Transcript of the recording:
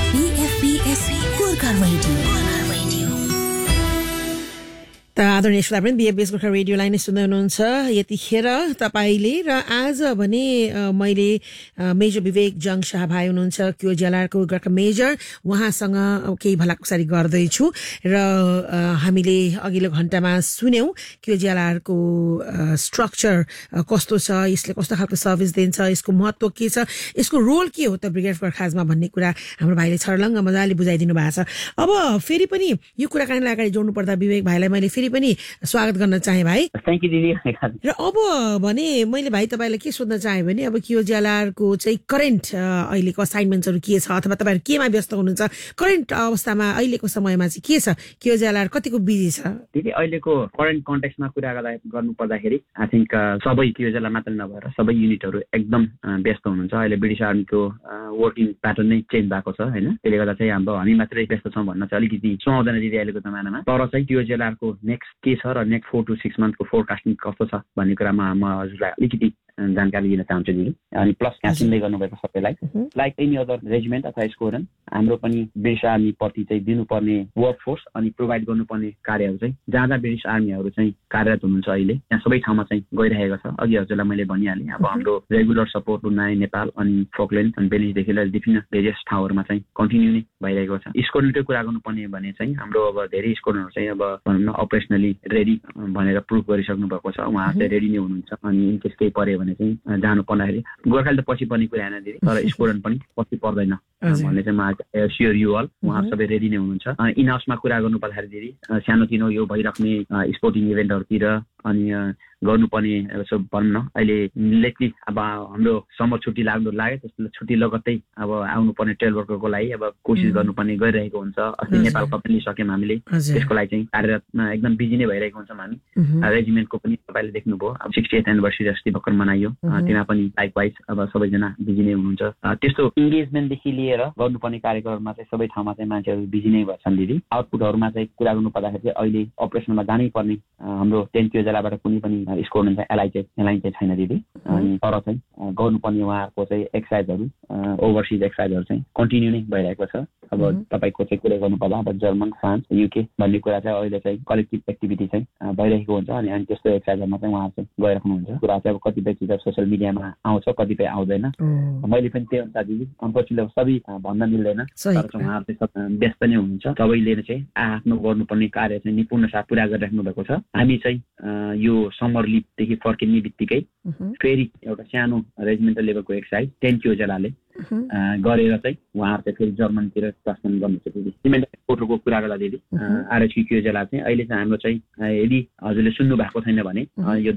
BFBS Gorkha radio. आदरणीय श्रोतावृन्द, BFBS Gorkha रेडियोलाई नै सुन्दै हुनुहुन्छ यतिखेर तपाईँले। र आज भने मैले मेजर विवेक जङ शाह भाइ हुनुहुन्छ QJLR को गोर्खा मेजर, उहाँसँग केही भलाकुसारी गर्दैछु। र हामीले अघिल्लो घण्टामा सुन्यौं QJLR को स्ट्रक्चर कस्तो छ, यसले कस्तो खालको सर्भिस दिन्छ, यसको महत्व के छ, यसको रोल के हो त ब्रिगेड फर खाजमा भन्ने कुरा हाम्रो भाइले छर्लङ्ग मजाले बुझाइदिनु भएको छ। अब फेरि पनि यो कुराकानीलाई अगाडि जोड्नु पर्दा विवेक भाइलाई मैले फेरि पनि स्वागत गर्न चाहे भाइ। थ्यांक यू दिदी। र अब भने मैले भाइ तपाईलाई के सोध्न चाहे भने अब QJLR को चाहिँ करेन्ट अहिलेको असाइनमेन्ट्सहरु के छ, अथवा तपाईहरु केमा व्यस्त हुनुहुन्छ करेन्ट अवस्थामा, अहिलेको समयमा चाहिँ के छ, QJLR कतिको बिजी छ? दिदी अहिलेको करेन्ट कन्टेक्स्टमा कुरा गर्नु पर्दाखेरि आई थिंक सबै QJLR मात्र नभएर सबै युनिटहरु एकदम व्यस्त हुनुहुन्छ। अहिले ब्रिटिश आर्मीको वर्किङ प्याटर्न नै चेन्ज भएको छ हैन, त्यसले गर्दा चाहिँ हामी मात्रै व्यस्त छौं भन्न चाहिँ अलिकति सुहाउँदैन दिदी अहिलेको जमानामा। तर चाहिँ QJLR को नेक्स्ट के छ र नेक्स्ट 4 to 6 मन्थको फोरकास्टिङ कस्तो छ भन्ने कुरामा म हजुरलाई अलिकति जानकारी दिन चाहन्छु दिदी। अनि प्लस यहाँ सुन्दै गर्नुभएको सबैलाई लाइक एनी अदर रेजिमेन्ट अथवा स्क्वाड्रन हाम्रो पनि ब्रिटिश आर्मी प्रति चाहिँ दिनुपर्ने वर्कफोर्स अनि प्रोभाइड गर्नुपर्ने कार्यहरू चाहिँ जहाँ ब्रिटिश आर्मीहरू चाहिँ कार्यरत हुनुहुन्छ अहिले यहाँ सबै ठाउँमा चाहिँ गइरहेको छ। अघि हजुरलाई मैले भनिहालेँ, अब हाम्रो रेगुलर सपोर्ट ब्रुनाई, नेपाल अनि फोकल्यान्ड अनि बेलिजदेखि लिएर विभिन्न भेरियस ठाउँहरूमा चाहिँ कन्टिन्यू नै भइरहेको छ। स्क्वाड्रनकै कुरा गर्नुपर्ने भने चाहिँ हाम्रो अब धेरै स्क्वाड्रनहरू चाहिँ अब भनौँ न अपरेसनली रेडी भनेर प्रुभ गरिसक्नु भएको छ, उहाँहरू चाहिँ रेडी नै हुनुहुन्छ। अनि इन केस केही पर्यो भने चाहिँ जानु पर्दाखेरि गोर्खाली त पछि पर्ने कुरा होइन दिदी, तर स्क्वाड्रन पनि पछि पर्दैन भन्ने चाहिँ म स्योर यु अल, उहाँहरू सबै रेडी नै हुनुहुन्छ। इन हाउसमा कुरा गर्नु पर्दाखेरि दिदी सानोतिनो यो भइराख्ने स्पोर्टिङ इभेन्टहरूतिर अनि गर्नुपर्ने यसो भनौँ न अहिले लेटली अब हाम्रो समर छुट्टी लाग्यो त्यसले छुट्टी लगत्तै अब आउनुपर्ने ट्रेल वर्करको लागि अब कोसिस गर्नुपर्ने गरिरहेको हुन्छ। अस्ति नेपाल कप पनि सक्यौँ हामीले, त्यसको लागि चाहिँ कार्यरतमा एकदम बिजी नै भइरहेको हुन्छौँ हामी। रेजिमेन्टको पनि तपाईँले देख्नुभयो अब 60th एनिभर्सरी अस्ति भर्खर मनाइयो, त्यहाँ पनि लाइकवाइज अब सबैजना बिजी नै हुनुहुन्छ। त्यस्तो इङ्गेजमेन्टदेखि लिएर गर्नुपर्ने कार्यक्रममा चाहिँ सबै ठाउँमा चाहिँ मान्छेहरू बिजी नै भन्छन् दिदी। आउटपुटहरूमा चाहिँ कुरा गर्नु पर्दाखेरि चाहिँ अहिले अपरेसनमा जानै पर्ने हाम्रो 10 QJLRबाट कुनै पनि स्क्वाड्रन चाहिँ एलाइन चाहिँ छैन दिदी। अनि तर चाहिँ गर्नुपर्ने उहाँहरूको चाहिँ एक्सर्साइजहरू ओभरसिज एक्सर्साइजहरू चाहिँ कन्टिन्यू नै भइरहेको छ। अब तपाईँको चाहिँ कुरा गर्नुपर्दा अब जर्मन, फ्रान्स, युके भन्ने कुरा चाहिँ अहिले चाहिँ कलेक्टिभ एक्टिभिटी चाहिँ भइरहेको हुन्छ। अनि त्यस्तो एक्सर्साइजहरूमा चाहिँ उहाँहरू चाहिँ गइराख्नुहुन्छ। कुरा चाहिँ अब कतिपय चिज सोसियल मिडियामा आउँछ, कतिपय आउँदैन। मैले पनि त्यही अनुसार दिदी अनफर्चुनेटली सबै भन्न मिल्दैन, तर चाहिँ उहाँहरू चाहिँ व्यस्त नै हुनुहुन्छ। सबैले चाहिँ आफ्नो गर्नुपर्ने कार्य चाहिँ निपुण साथ पुरा गरिराख्नु भएको छ। हामी चाहिँ यो समर लिभदेखि फर्किने बित्तिकै फेरि एउटा सानो रेजिमेन्टल लेभलको एक्सर्साइज 10 QJLRले गरेर चाहिँ उहाँहरू चाहिँ फेरि जर्मनीतिर प्रस्थान गर्नुहुन्छ दिदी। सिमेन्ट पोर्टरको कुरा गर्दा दिदी RHQ QJLR चाहिँ अहिले चाहिँ हाम्रो चाहिँ यदि हजुरले सुन्नु भएको छैन भने यो